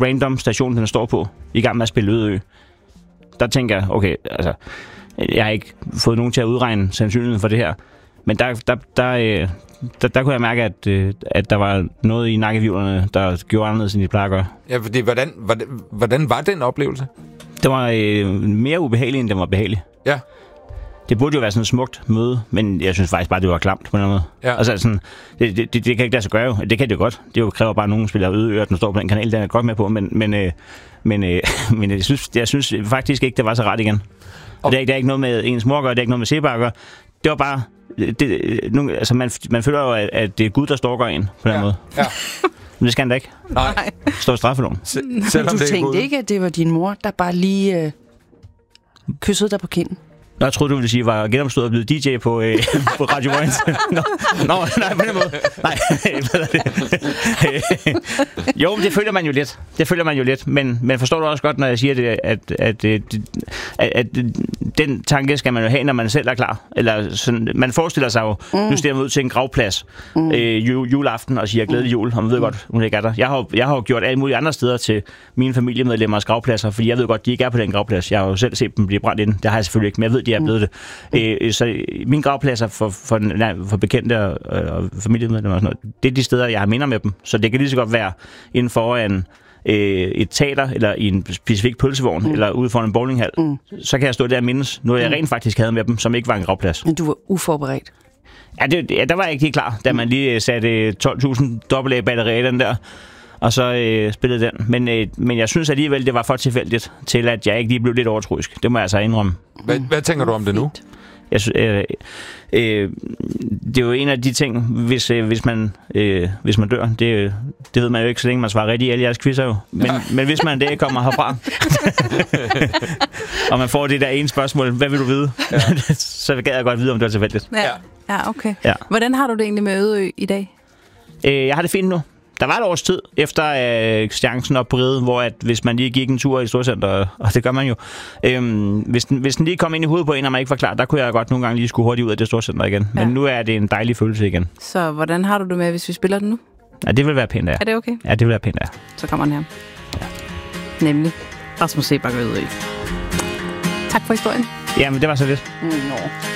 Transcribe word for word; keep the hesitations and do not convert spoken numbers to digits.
random station, den står på, i gang med at spille Ødeø. Der tænker jeg, okay, altså, jeg har ikke fået nogen til at udregne sandsynligheden for det her. Men der, der, der, øh, der, der kunne jeg mærke, at, øh, at der var noget i nakkevivlerne, der gjorde anderledes, end de plejer at gøre. Ja, fordi hvordan, hvordan, hvordan var den oplevelse? Det var øh, mere ubehageligt, end det var behageligt. Ja. Det burde jo være sådan et smukt møde, men jeg synes faktisk bare, det var klamt på en eller anden måde. Ja. Altså sådan, det, det, det, det kan ikke lade sig gøre jo. Det kan det jo godt. Det jo kræver bare, at nogen spiller Ødeø, og den står på den kanal, den er godt med på. Men, men, øh, men, øh, men jeg, synes, jeg synes faktisk ikke, det var så ret igen. Og det er, det er ikke noget med ens mor at gøre, det er ikke noget med Seba at gøre. Det var bare... Det, nu, altså man, man føler jo, at, at det er Gud, der stalker en på den ja. måde. Ja. Men det skal han da ikke. Nej. Det står i straffeloven. S- du tænkte ikke, at det var din mor, der bare lige øh, kyssede dig på kinden? Nå, jeg troede, du ville sige, var genopstået og blevet D J på, øh, på Radio Vojens. Nå, nå, nej, på den måde. Nej, hvad er det? Jo, men det føler man jo lidt. Det føler man jo lidt. Men, men forstår du også godt, når jeg siger det, at, at, at, at, at den tanke skal man jo have, når man selv er klar. Eller sådan, man forestiller sig jo, mm. nu stiller man ud til en gravplads mm. øh, juleaften og siger glædelig jul, og man ved godt, hun ikke er der. Jeg har, jeg har jo gjort alle mulige andre steder til mine familiemedlemmers gravpladser, fordi jeg ved godt, de ikke er på den gravplads. Jeg har jo selv set dem blive brændt ind. Det har jeg selvfølgelig ikke, men jeg ved, de er blevet det. Mm. Øh, så mine gravpladser for, for, nej, for bekendte og, og familiemedlemmer og sådan noget, det er de steder, jeg har minder med dem. Så det kan lige så godt være inden for en, øh, et teater, eller i en specifik pølsevogn, mm. eller ude foran en bowlinghal. Mm. Så kan jeg stå der og mindes noget, jeg rent faktisk havde med dem, som ikke var en gravplads. Men du var uforberedt? Ja, det, ja der var jeg ikke helt klar, da man lige satte tolv tusind dobbelt A-batterier i den der. Og så øh, spillede den. Men, øh, men jeg synes alligevel, det var for tilfældigt til, at jeg ikke lige blev lidt overtroisk. Det må jeg altså indrømme. Hvad, hvad tænker du om det nu? Jeg synes, øh, øh, det er jo en af de ting, hvis, øh, hvis, man, øh, hvis man dør. Det, det ved man jo ikke, så længe man svarer rigtigt i alle jeres quizzer jo. Men, men hvis man det kommer herfra, og man får det der ene spørgsmål, hvad vil du vide? Ja. Så gad jeg godt vide, om det var tilfældigt. Ja, ja okay. Ja. Hvordan har du det egentlig med Ødeø i dag? Øh, jeg har det fint nu. Der var et års tid efter øh, chancen op på Ride, hvor at, hvis man lige gik en tur i Storcenter, og det gør man jo, øhm, hvis, den, hvis den lige kom ind i hovedet på en, og man ikke var klar, der kunne jeg godt nogle gange lige skulle hurtigt ud af det Storcenter igen. Ja. Men nu er det en dejlig følelse igen. Så hvordan har du det med, hvis vi spiller den nu? Ja, det vil være pænt af. Er det okay? Ja, det vil være pænt af. Så kommer den her. Ja. Nemlig Rasmus Seebach Ødeø. Tak for historien. Jamen, det var så lidt. Mm, no.